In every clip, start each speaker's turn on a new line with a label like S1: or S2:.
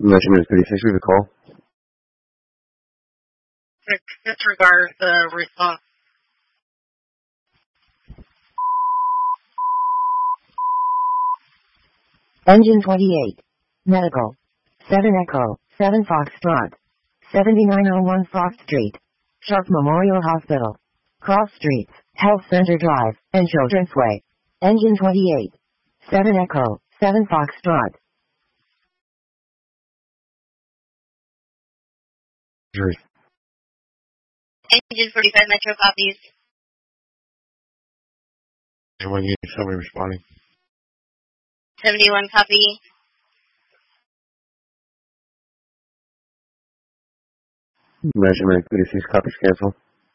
S1: Measurement 36 with a call.
S2: Disregard the response.
S3: Engine 28. Medical. 7 Echo, 7 Foxtrot. 7901 Frost Street. Sharp Memorial Hospital. Cross Streets, Health Center Drive, and Children's Way. Engine 28. 7 Echo, 7 Foxtrot.
S2: Engine 45 Metro copies.
S1: And when you somebody responding.
S2: 71 copy.
S1: Measurement 36 copies cancel.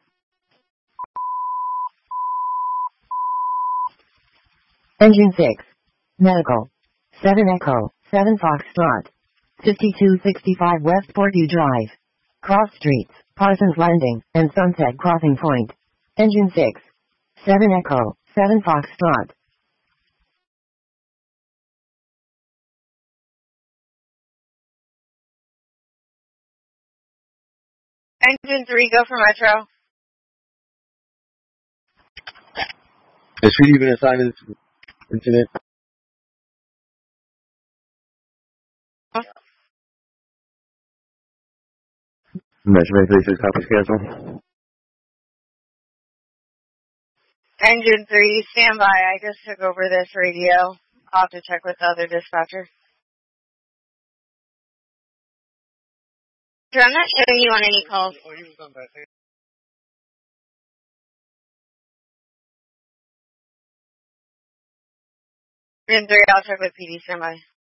S3: Engine 6. Medical. 7 Echo, 7 Foxtrot. 5265 West Portview Drive. Cross Streets, Parsons Landing, and Sunset Crossing Point. Engine 6. 7 Echo, 7 Foxtrot.
S2: Engine 3, go for Metro.
S1: Is she even assigned to this incident? Measurement 36 copies cancel.
S2: Engine 3, stand by. I just took over this radio. I'll have to check with the other dispatcher. I'm not showing you on any calls. Engine 3, I'll check with PD, stand by.